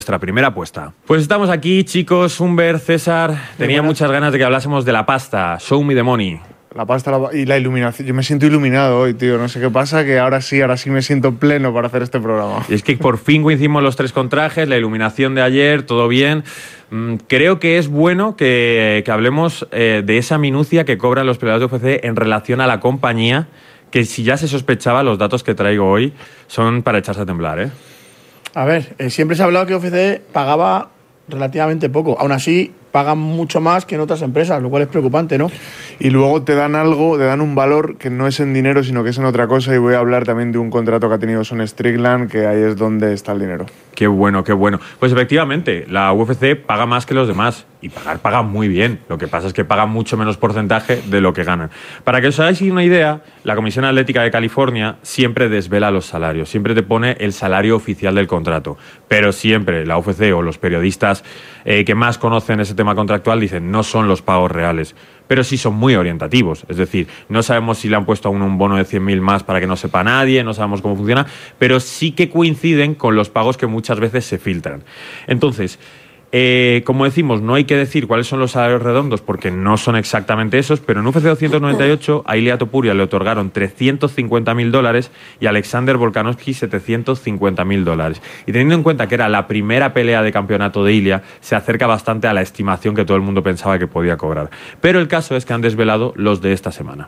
Nuestra primera apuesta. Pues estamos aquí, chicos, Humber, César. Tenía muchas ganas de que hablásemos de la pasta. Show me the money. La pasta y la iluminación. Yo me siento iluminado hoy, tío. No sé qué pasa, que ahora sí me siento pleno para hacer este programa. Y es que por fin coincidimos los tres con trajes, la iluminación de ayer, todo bien. Creo que es bueno que hablemos de esa minucia que cobran los peleadores de UFC en relación a la compañía, que si ya se sospechaba, los datos que traigo hoy son para echarse a temblar, ¿eh? A ver, siempre se ha hablado que UFC pagaba relativamente poco. Aún así, pagan mucho más que en otras empresas, lo cual es preocupante, ¿no? Y luego te dan algo, te dan un valor que no es en dinero, sino que es en otra cosa. Y voy a hablar también de un contrato que ha tenido Sean Strickland, que ahí es donde está el dinero. Qué bueno, qué bueno. Pues efectivamente, la UFC paga más que los demás. Y paga muy bien. Lo que pasa es que pagan mucho menos porcentaje de lo que ganan. Para que os hagáis una idea, la Comisión Atlética de California siempre desvela los salarios. Siempre te pone el salario oficial del contrato. Pero siempre la UFC o los periodistas que más conocen ese tema contractual dicen no son los pagos reales. Pero sí son muy orientativos. Es decir, no sabemos si le han puesto a uno un bono de 100.000 más para que no sepa nadie, no sabemos cómo funciona, pero sí que coinciden con los pagos que muchas veces se filtran. Entonces, como decimos, no hay que decir cuáles son los salarios redondos porque no son exactamente esos, pero en UFC 298 a Ilia Topuria le otorgaron $350.000 y a Alexander Volkanovski $750.000. Y teniendo en cuenta que era la primera pelea de campeonato de Ilia, se acerca bastante a la estimación que todo el mundo pensaba que podía cobrar. Pero el caso es que han desvelado los de esta semana.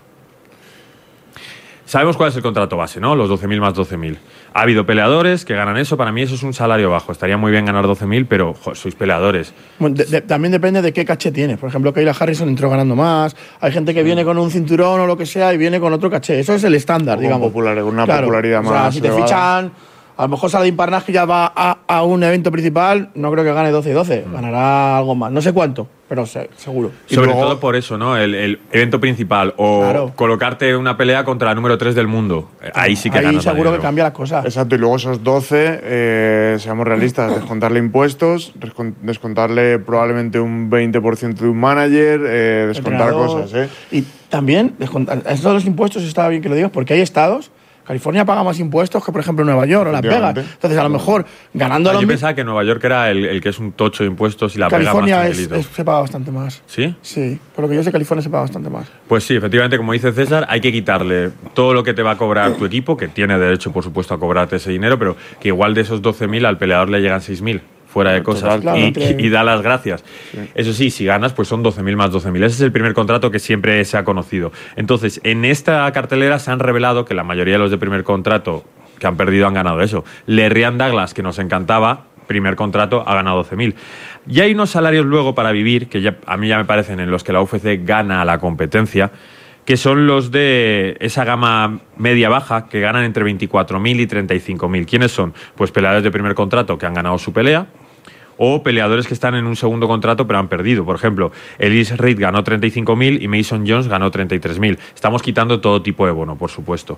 Sabemos cuál es el contrato base, ¿no? Los 12.000 más 12.000. Ha habido peleadores que ganan eso. Para mí eso es un salario bajo. Estaría muy bien ganar 12.000, pero sois peleadores. Bueno, también depende de qué caché tienes. Por ejemplo, Kayla Harrison entró ganando más. Hay gente que viene con un cinturón o lo que sea y viene con otro caché. Eso es el estándar, digamos. Una popularidad más. O sea, si te fichan, a lo mejor Saladin Parnasse ya va a un evento principal, no creo que gane 12 y 12. Ganará algo más. No sé cuánto, pero seguro. Y sobre todo por eso, ¿no? El evento principal. O colocarte una pelea contra la número 3 del mundo. Ahí sí que ganas. Ahí seguro que cambia las cosas. Exacto, y luego esos 12, seamos realistas, descontarle impuestos, descontarle probablemente un 20% de un manager, descontar cosas, ¿eh? Y también, descontar esos los impuestos, está bien que lo digas, porque hay estados. California paga más impuestos que, por ejemplo, Nueva York o Las Vegas. Entonces, a lo mejor, ganando Yo pensaba que Nueva York era el que es un tocho de impuestos y la California Vegas más tranquilito. se paga bastante más. ¿Sí? Sí, por lo que yo sé, California se paga bastante más. Pues sí, efectivamente, como dice César, hay que quitarle todo lo que te va a cobrar tu equipo, que tiene derecho, por supuesto, a cobrarte ese dinero, pero que igual de esos 12.000 al peleador le llegan 6.000. Fuera de cosas, claro, y da las gracias. Sí. Eso sí, si ganas, pues son 12.000 más 12.000. Ese es el primer contrato que siempre se ha conocido. Entonces, en esta cartelera se han revelado que la mayoría de los de primer contrato que han perdido han ganado eso. Ryan Douglas, que nos encantaba, primer contrato, ha ganado 12.000. Y hay unos salarios luego para vivir, que a mí ya me parecen en los que la UFC gana a la competencia, que son los de esa gama media-baja, que ganan entre 24.000 y 35.000. ¿Quiénes son? Pues peleadores de primer contrato que han ganado su pelea, o peleadores que están en un segundo contrato pero han perdido. Por ejemplo, Elise Reed ganó 35.000 y Mason Jones ganó 33.000. Estamos quitando todo tipo de bono, por supuesto.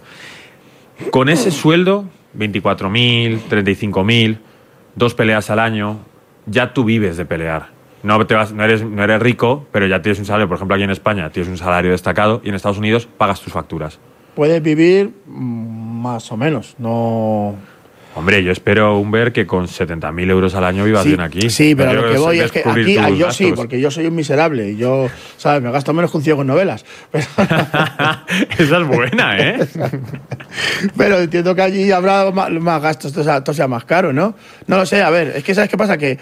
Con ese sueldo, 24.000, 35.000, 2 peleas al año, ya tú vives de pelear. No eres rico, pero ya tienes un salario. Por ejemplo, aquí en España tienes un salario destacado y en Estados Unidos pagas tus facturas. Puedes vivir más o menos, no... Hombre, yo espero, Humber, que con 70.000 euros al año vivas bien aquí. Sí, pero lo que voy es que aquí yo sí, porque yo soy un miserable y yo, ¿sabes? Me gasto menos que un ciego en novelas. Pero... Esa es buena, ¿eh? Pero entiendo que allí habrá más gastos, todo sea más caro, ¿no? No lo sé, a ver, es que ¿sabes qué pasa? Que...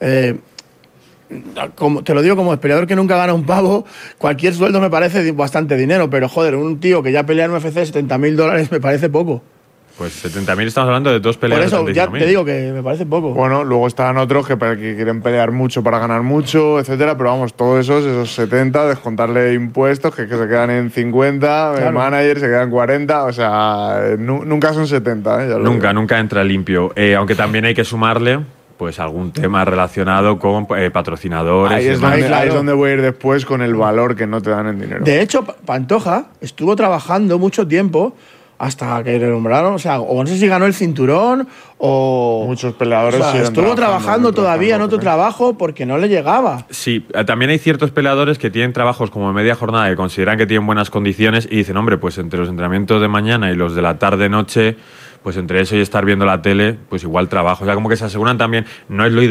como, te lo digo como peleador que nunca gana un pavo, cualquier sueldo me parece bastante dinero, pero joder, un tío que ya pelea en UFC $70.000 me parece poco. Pues 70.000 estamos hablando de 2 peleas. Por eso ya te digo que me parece poco. Bueno, luego están otros que quieren pelear mucho para ganar mucho, etcétera, pero vamos, todos esos 70, descontarle impuestos, que se quedan en 50, claro. El manager se quedan 40, o sea, nunca son 70, ¿eh? Nunca entra limpio. Aunque también hay que sumarle pues algún tema relacionado con patrocinadores. Ahí es donde voy a ir después con el valor que no te dan en dinero. De hecho, Pantoja estuvo trabajando mucho tiempo hasta que le nombraron, o sea, o no sé si ganó el cinturón o... Muchos peleadores... O sea, estuvo trabajando todavía en otro trabajo porque no le llegaba. Sí, también hay ciertos peleadores que tienen trabajos como media jornada que consideran que tienen buenas condiciones y dicen, hombre, pues entre los entrenamientos de mañana y los de la tarde-noche... pues entre eso y estar viendo la tele, pues igual trabajo. O sea, como que se aseguran también, no es lo ideal